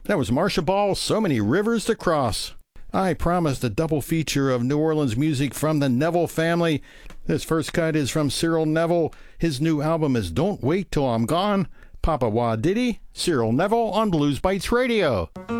That was Marcia Ball, So Many Rivers to Cross. I promised a double feature of New Orleans music from the Neville family. This first cut is from Cyril Neville. His new album is Don't Wait Till I'm Gone. Papa Wah Diddy, Cyril Neville on Blues Bites Radio.